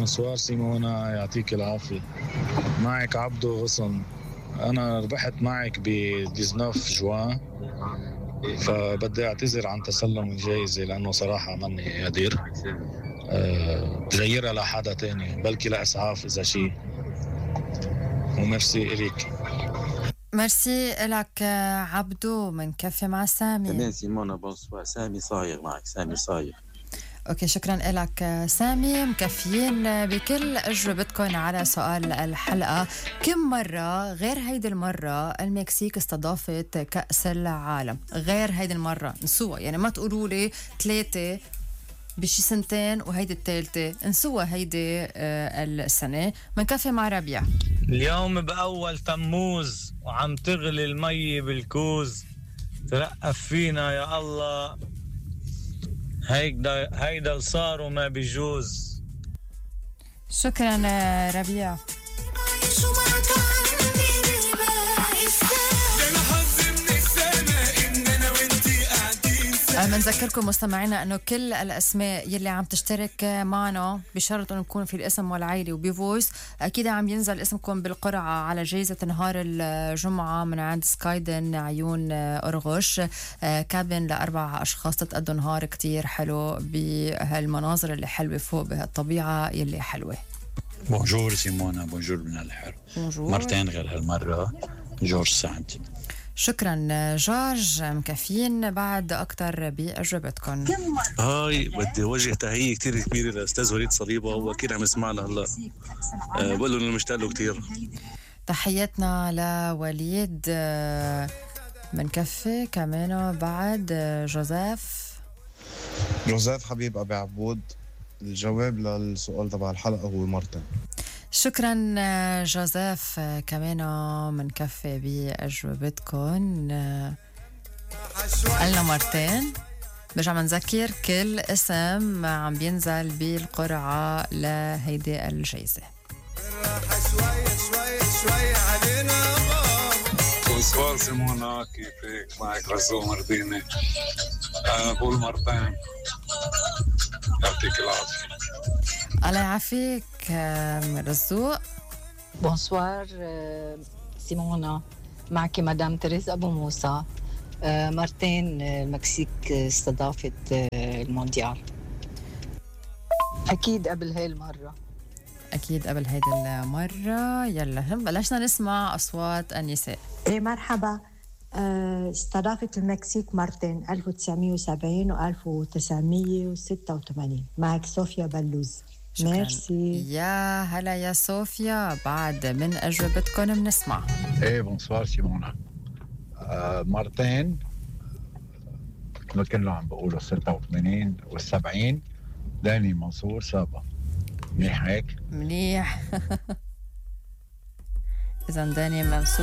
بونسوار سيمونا، يعطيك العافية. معك عبدو غصن. أنا ربحت معك ب 19 جوان، فبدي أعتذر عن تسلم الجائزة لأنه صراحة مني قدير. بغيرها لحدا تاني، بلكي لأسعاف إذا شي. وميرسي إليك. ميرسي لك عبدو من كفي مع سامي. تمام سيمونا، بونسوار. سامي صايغ معك، سامي صايغ. اوكي، شكرا لك سامي. مكفيين بكل اجوبتكم على سؤال الحلقه. كم مره غير هيدي المره المكسيك استضافت كأس العالم؟ غير هيدي المره نسوها، يعني ما تقولوا لي 3 بشي سنتين وهيدي الثالثه، انسوها هيدي السنه. منكفي مع ربيع. اليوم بأول تموز وعم تغلي المي بالكوز، ترقف فينا يا الله، هيدا صار وما بيجوز. شكرا ربيع. منذكركم مستمعينا انه كل الاسماء يلي عم تشترك معنا بشرط انه نكون في الاسم والعائله وبفويس، اكيد عم ينزل اسمكم بالقرعه على جائزه نهار الجمعه من عند سكايدن عيون أرغش. كابن ل4 اشخاص تتقضوا نهار كتير حلو بهالمناظر اللي حلوه فوق بهالطبيعه يلي حلوه. بونجور سيمونا، بونجور من الحر. مرتين غير هالمره. جورج سعد. شكرا جورج. مكفين بعد أكتر بأجوبتكم. هاي بدي وجه تحية كتير كبيرة لأستاذ وليد صليبة، هو أكيد عم يسمعنا هلا. بقول له إنه مشتاق له كتير. تحياتنا لوليد. منكفي كمان بعد جوزيف حبيب أبي عبود. الجواب للسؤال تبع الحلقة هو مرتين. شكرا جوزيف. كمان منكفي بأجوبتكم. قلنا مرتين. برجع منذكر كل اسم عم بينزل بالقرعة لهيدي الجائزة. بونسوار سيمونا، كيفك؟ معك رزو مرديني. أنا بقول مرتين. يعطيك العافية. الله يعافيك رزوق. بونسوار سيمونا، معك مدام تريز أبو موسى. مرتين المكسيك استضافت المونديال. أكيد قبل هاي المرة. يلا هم بلشنا نسمع أصوات النساء. مرحبا. استضافت المكسيك مرتين، 1970 و1986. معك صوفيا بلوز. ميرسي. يا هلا يا صوفيا. بعد من أجوبتكم بنسمع. بونسوار سيمونا. مرتين كله عم بقولوا 86 و70. داني منصور سابا. منيح هيك؟ منيح. إذا داني منصور